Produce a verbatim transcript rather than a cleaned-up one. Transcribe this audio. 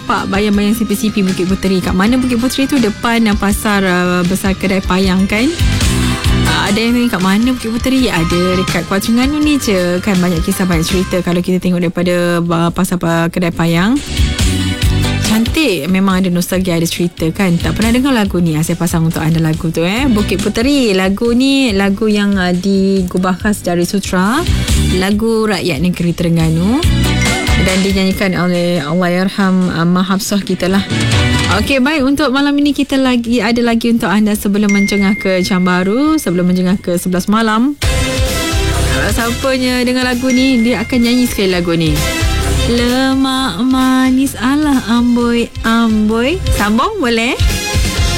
nampak bayang-bayang sipi-sipi Bukit Puteri. Kat mana Bukit Puteri tu? Depan uh, pasar uh, besar Kedai Payang kan. uh, Ada yang tanya kat mana Bukit Puteri? Ada dekat Kuala Terengganu ni je kan. Banyak kisah, banyak cerita kalau kita tengok daripada uh, pasar uh, Kedai Payang. Cantik, memang ada nostalgia, ada cerita kan. Tak pernah dengar lagu ni? Saya pasang untuk anda lagu tu eh. Bukit Puteri. Lagu ni lagu yang uh, digubah khas dari sutra, lagu rakyat negeri Terengganu, dan dinyanyikan oleh Allahyarham uh, Mahafsah kita lah. Okey, baik, untuk malam ini kita lagi ada lagi untuk anda sebelum menjengah ke jam baru, sebelum menjengah ke sebelas malam. Kalau siapanya dengar lagu ni, dia akan nyanyi sekali lagu ni. Lemak manis ala amboi amboi. Sambung boleh?